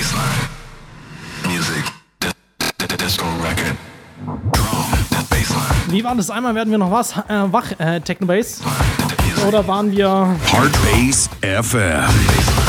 Wie war das? Einmal werden wir noch was? Wach, Techno Bass? Oder waren wir... Hard Bass FM.